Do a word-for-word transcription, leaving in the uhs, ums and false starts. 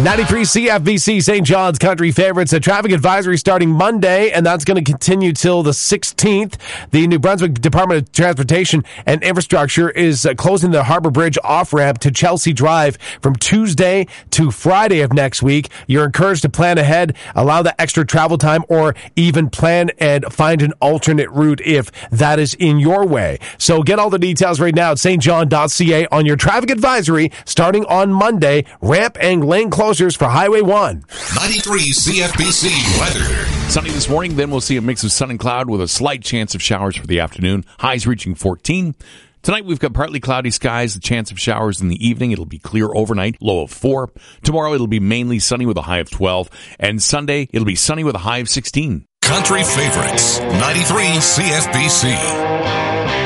ninety-three C F B C, Saint John's Country Favorites. A traffic advisory starting Monday, and that's going to continue till the sixteenth. The New Brunswick Department of Transportation and Infrastructure is uh, closing the Harbor Bridge off-ramp to Chelsea Drive from Tuesday to Friday of next week. You're encouraged to plan ahead, allow the extra travel time, or even plan and find an alternate route if that is in your way. So get all the details right now at s t john dot c a on your traffic advisory starting on Monday. Ramp and lane closures for Highway one. ninety-three C F B C weather. Sunny this morning, then we'll see a mix of sun and cloud with a slight chance of showers for the afternoon. Highs reaching fourteen. Tonight we've got partly cloudy skies, the chance of showers in the evening. It'll be clear overnight, low of four. Tomorrow it'll be mainly sunny with a high of twelve. And Sunday it'll be sunny with a high of sixteen. Country Favorites, ninety-three C F B C.